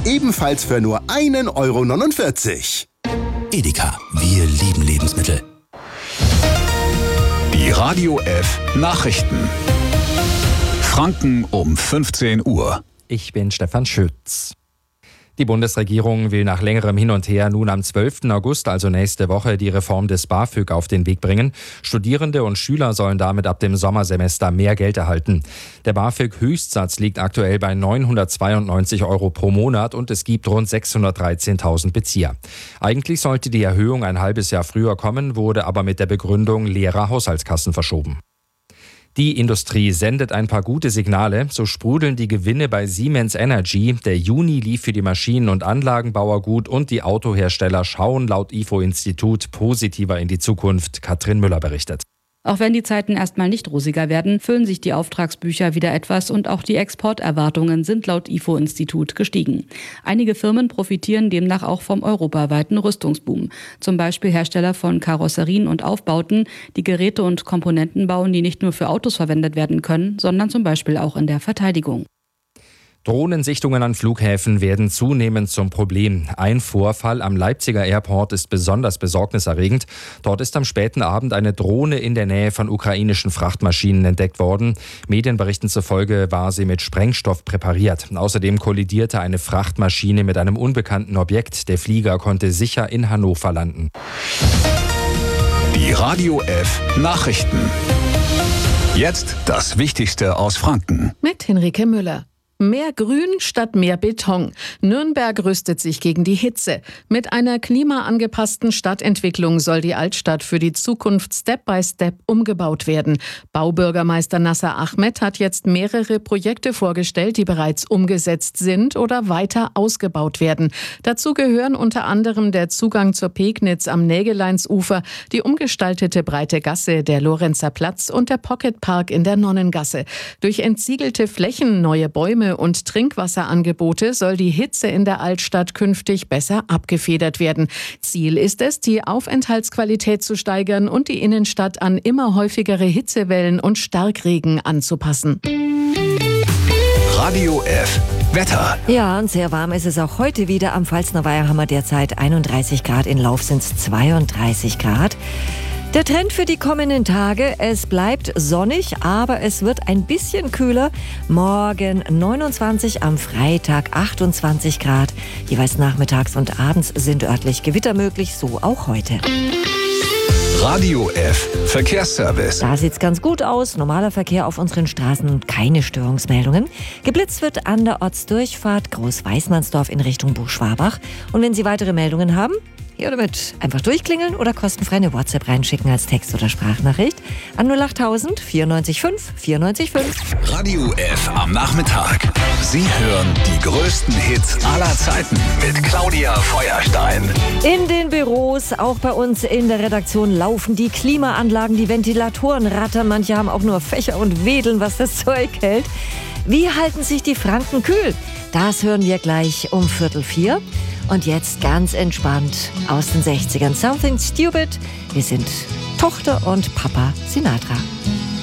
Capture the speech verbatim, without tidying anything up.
Ebenfalls für nur ein Euro neunundvierzig. Edeka, wir lieben Lebensmittel. Die Radio F Nachrichten. Franken um fünfzehn Uhr. Ich bin Stefan Schütz. Die Bundesregierung will nach längerem Hin und Her nun am zwölften August, also nächste Woche, die Reform des BAföG auf den Weg bringen. Studierende und Schüler sollen damit ab dem Sommersemester mehr Geld erhalten. Der BAföG-Höchstsatz liegt aktuell bei neunhundertzweiundneunzig Euro pro Monat und es gibt rund sechshundertdreizehntausend Bezieher. Eigentlich sollte die Erhöhung ein halbes Jahr früher kommen, wurde aber mit der Begründung leerer Haushaltskassen verschoben. Die Industrie sendet ein paar gute Signale. So sprudeln die Gewinne bei Siemens Energy. Der Juni lief für die Maschinen- und Anlagenbauer gut und die Autohersteller schauen laut I F O-Institut positiver in die Zukunft. Katrin Müller berichtet. Auch wenn die Zeiten erstmal nicht rosiger werden, füllen sich die Auftragsbücher wieder etwas und auch die Exporterwartungen sind laut I F O-Institut gestiegen. Einige Firmen profitieren demnach auch vom europaweiten Rüstungsboom. Zum Beispiel Hersteller von Karosserien und Aufbauten, die Geräte und Komponenten bauen, die nicht nur für Autos verwendet werden können, sondern zum Beispiel auch in der Verteidigung. Drohnensichtungen an Flughäfen werden zunehmend zum Problem. Ein Vorfall am Leipziger Airport ist besonders besorgniserregend. Dort ist am späten Abend eine Drohne in der Nähe von ukrainischen Frachtmaschinen entdeckt worden. Medienberichten zufolge war sie mit Sprengstoff präpariert. Außerdem kollidierte eine Frachtmaschine mit einem unbekannten Objekt. Der Flieger konnte sicher in Hannover landen. Die Radio F Nachrichten. Jetzt das Wichtigste aus Franken. Mit Henrike Müller. Mehr Grün statt mehr Beton. Nürnberg rüstet sich gegen die Hitze. Mit einer klimaangepassten Stadtentwicklung soll die Altstadt für die Zukunft Step by Step umgebaut werden. Baubürgermeister Nasser Ahmed hat jetzt mehrere Projekte vorgestellt, die bereits umgesetzt sind oder weiter ausgebaut werden. Dazu gehören unter anderem der Zugang zur Pegnitz am Nägeleinsufer, die umgestaltete breite Gasse, der Lorenzer Platz und der Pocketpark in der Nonnengasse. Durch entsiegelte Flächen, neue Bäume und Trinkwasserangebote soll die Hitze in der Altstadt künftig besser abgefedert werden. Ziel ist es, die Aufenthaltsqualität zu steigern und die Innenstadt an immer häufigere Hitzewellen und Starkregen anzupassen. Radio F Wetter. Ja, und sehr warm ist es auch heute wieder. Am Pfalzner Weiher haben wir derzeit einunddreißig Grad, in Lauf sind es zweiunddreißig Grad. Der Trend für die kommenden Tage, es bleibt sonnig, aber es wird ein bisschen kühler. Morgen neunundzwanzig, am Freitag achtundzwanzig Grad. Jeweils nachmittags und abends sind örtlich Gewitter möglich, so auch heute. Radio F Verkehrsservice. Da sieht's ganz gut aus. Normaler Verkehr auf unseren Straßen und keine Störungsmeldungen. Geblitzt wird an der Ortsdurchfahrt Groß-Weißmannsdorf in Richtung Buchschwabach. Und wenn Sie weitere Meldungen haben, hier oder mit, einfach durchklingeln oder kostenfrei eine WhatsApp reinschicken als Text- oder Sprachnachricht an null achttausend vierundneunzig fünf vierundneunzig fünf. Radio F am Nachmittag. Sie hören die größten Hits aller Zeiten mit Claudia Feuerstein. In den Büros, auch bei uns in der Redaktion, laufen die Klimaanlagen, die Ventilatoren rattern. Manche haben auch nur Fächer und wedeln, was das Zeug hält. Wie halten sich die Franken kühl? Das hören wir gleich um Viertel vier. Und jetzt ganz entspannt aus den sechzigern. Something Stupid. Wir sind Tochter und Papa Sinatra.